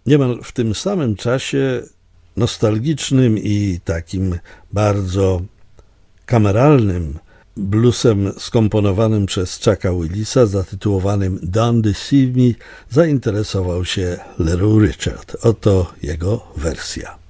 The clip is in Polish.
Niemal w tym samym czasie nostalgicznym i takim bardzo kameralnym bluesem skomponowanym przez Chucka Willisa zatytułowanym Don't Deceive Me zainteresował się Little Richard. Oto jego wersja.